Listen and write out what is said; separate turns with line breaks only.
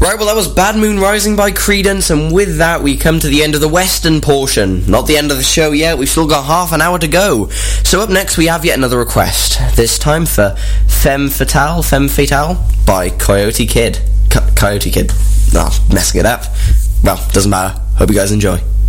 Right, well that was Bad Moon Rising by Creedence, and with that we come to the end of the western portion. Not the end of the show yet, we've still got half an hour to go. So up next we have yet another request, this time for Femme Fatale by Coyote Kid. Coyote Kid. No, messing it up. Well, doesn't matter. Hope you guys enjoy.